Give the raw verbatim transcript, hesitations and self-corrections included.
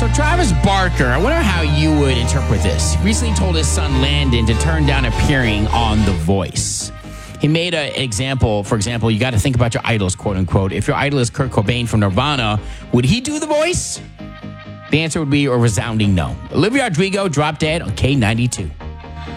So Travis Barker, I wonder how you would interpret this. He recently told his son Landon to turn down appearing on The Voice. He made an example. For example, you got to think about your idols, quote unquote. If your idol is Kurt Cobain from Nirvana, would he do The Voice? The answer would be a resounding no. Olivia Rodrigo, Drop Dead on K ninety-two.